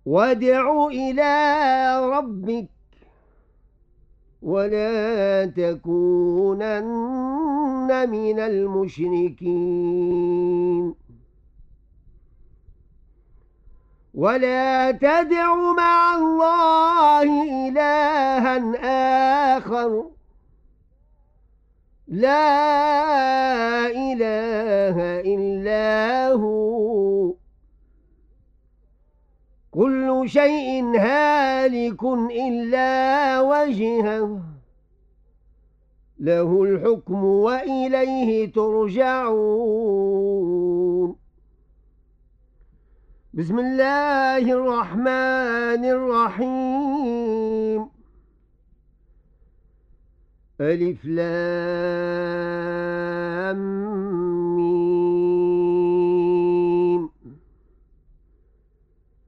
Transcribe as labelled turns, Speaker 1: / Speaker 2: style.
Speaker 1: وادع إلى ربك ولا تكونن من المشركين ولا تدع مع الله إلها آخر لا إله إلا هو كل شيء هالك إلا وجهه له الحكم وإليه ترجعون بسم الله الرحمن الرحيم ألف لام